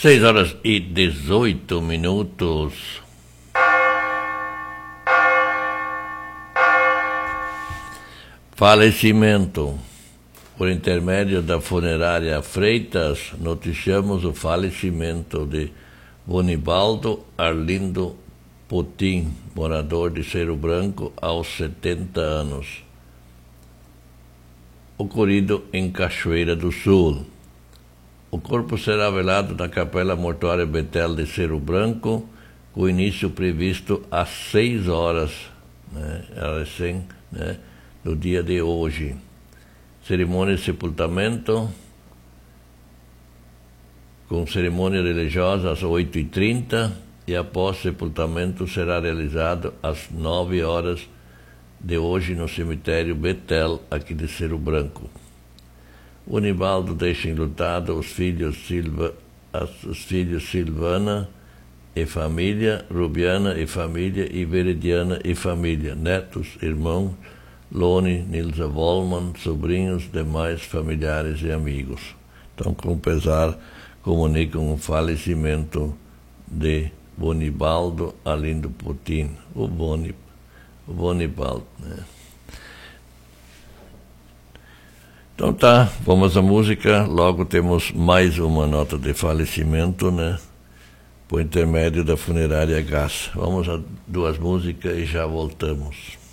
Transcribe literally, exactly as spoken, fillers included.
Seis horas e dezoito minutos. Falecimento. Por intermédio da funerária Freitas, noticiamos o falecimento de Bonibaldo Arlindo Potim, morador de Cerro Branco, aos setenta anos. Ocorrido em Cachoeira do Sul. O corpo será velado na Capela Mortuária Betel de Cerro Branco, com início previsto às seis horas, né, recém, né, no dia de hoje. Cerimônia de sepultamento, com cerimônia religiosa às oito e trinta, e após sepultamento será realizado às nove horas de hoje no cemitério Betel, aqui de Cerro Branco. O Bonibaldo deixa enlutado os filhos, Silva, os filhos Silvana e família, Rubiana e família e Veridiana e família, netos, irmãos, Lone, Nilza Volman, sobrinhos, demais familiares e amigos. Então, com pesar, comunicam o falecimento de Bonibaldo Arlindo Potim, o Boni, o Bonibaldo, né? Então tá, vamos à música, logo temos mais uma nota de falecimento, né? Por intermédio da funerária Gás. Vamos a duas músicas e já voltamos.